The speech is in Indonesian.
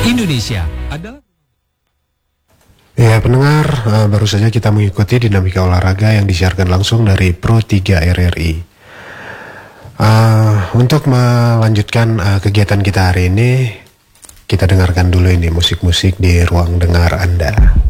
Indonesia adalah... Ya pendengar, baru saja kita mengikuti dinamika olahraga yang disiarkan langsung dari Pro 3 RRI. Untuk melanjutkan kegiatan kita hari ini, kita dengarkan dulu ini musik-musik di ruang dengar Anda.